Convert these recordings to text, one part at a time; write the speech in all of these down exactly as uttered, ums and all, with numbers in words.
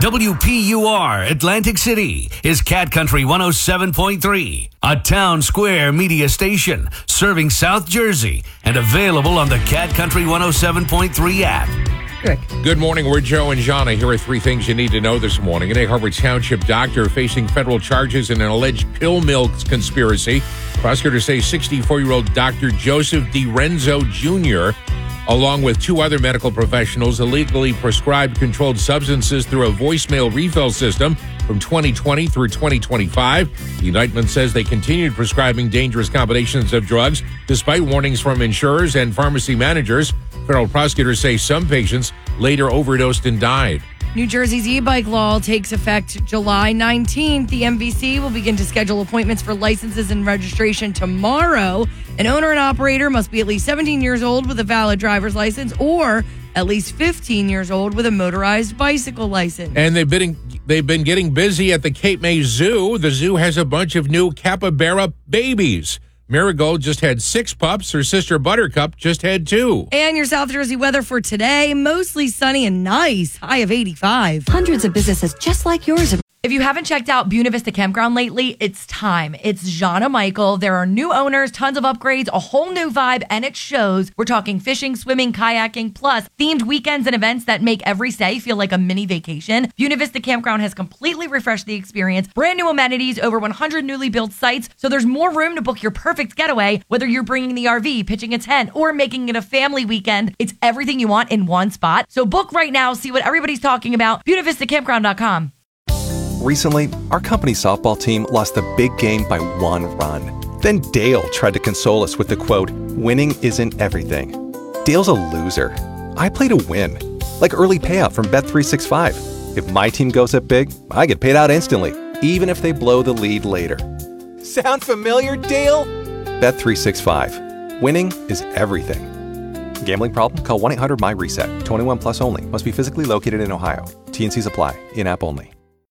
W P U R Atlantic City is Cat Country one oh seven point three, a Town Square media station serving South Jersey and available on the Cat Country one oh seven point three app. Rick. Good morning. We're Joe and Jana. Here are three things you need to know this morning. An Egg Harbor Township doctor facing federal charges in an alleged pill mill conspiracy. Prosecutors say sixty-four-year-old Doctor Joseph DiRenzo Junior, along with two other medical professionals, illegally prescribed controlled substances through a voicemail refill system from twenty twenty through twenty twenty-five. The indictment says they continued prescribing dangerous combinations of drugs despite warnings from insurers and pharmacy managers. Federal prosecutors say some patients later overdosed and died. New Jersey's e-bike law takes effect July nineteenth. The M V C will begin to schedule appointments for licenses and registration tomorrow. An owner and operator must be at least seventeen years old with a valid driver's license or at least fifteen years old with a motorized bicycle license. And they've been they've been getting busy at the Cape May Zoo. The zoo has a bunch of new capybara babies. Marigold just had six pups. Her sister Buttercup just had two. And your South Jersey weather for today, mostly sunny and nice, high of eighty-five. Hundreds of businesses just like yours. If you haven't checked out Buena Vista Campground lately, it's time. It's Jana Michael. There are new owners, tons of upgrades, a whole new vibe, and it shows. We're talking fishing, swimming, kayaking, plus themed weekends and events that make every stay feel like a mini vacation. Buena Vista Campground has completely refreshed the experience. Brand new amenities, over one hundred newly built sites, so there's more room to book your perfect getaway, whether you're bringing the R V, pitching a tent, or making it a family weekend. It's everything you want in one spot. So book right now, see what everybody's talking about. Buena Vista Campground dot com. Recently, our company softball team lost the big game by one run. Then Dale tried to console us with the quote, "Winning isn't everything." Dale's a loser. I play to win. Like early payout from Bet three sixty-five. If my team goes up big, I get paid out instantly, even if they blow the lead later. Sound familiar, Dale? Bet three sixty-five. Winning is everything. Gambling problem? Call one eight hundred M Y reset. twenty-one plus only. Must be physically located in Ohio. T N Cs apply. In-app only.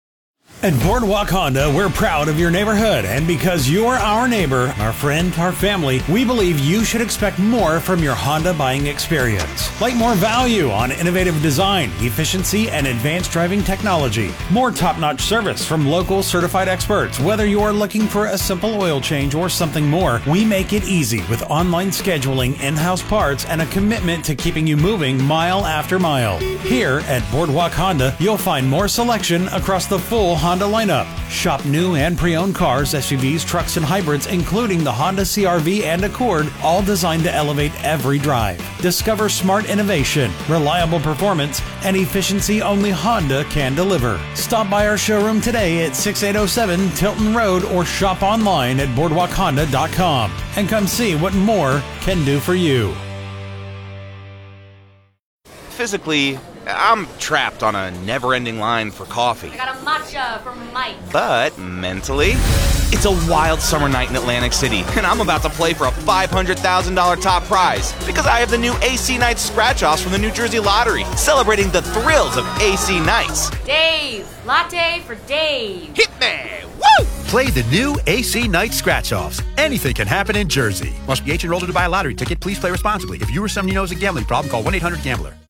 At Boardwalk Honda, we're proud of your neighborhood, and because you're our neighbor, our friend, our family, we believe you should expect more from your Honda buying experience. Like more value on innovative design, efficiency, and advanced driving technology. More top-notch service from local certified experts. Whether you are looking for a simple oil change or something more, we make it easy with online scheduling, in-house parts, and a commitment to keeping you moving mile after mile. Here at Boardwalk Honda, you'll find more selection across the full Honda lineup. Shop new and pre-owned cars, S U Vs, trucks, and hybrids, including the Honda C R V and Accord, all designed to elevate every drive. Discover smart innovation, reliable performance, and efficiency only Honda can deliver. Stop by our showroom today at sixty-eight oh seven Tilton Road or shop online at boardwalk honda dot com and come see what more can do for you. Physically, I'm trapped on a never-ending line for coffee. I got a matcha from Mike. But mentally, it's a wild summer night in Atlantic City, and I'm about to play for a five hundred thousand dollars top prize because I have the new A C Nights scratch-offs from the New Jersey Lottery, celebrating the thrills of A C Nights. Dave, latte for Dave. Hit me! Woo! Play the new A C Nights scratch-offs. Anything can happen in Jersey. Must be eighteen years old to buy a lottery ticket. Please play responsibly. If you or someone you know has a gambling problem, call one eight hundred gambler.